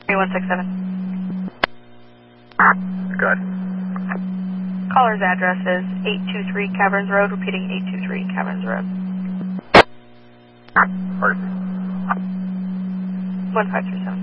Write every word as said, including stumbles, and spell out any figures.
three one six seven. Good. Caller's address is eight two three Caverns Road, repeating eight two three Caverns Road. Pardon me. one five three seven.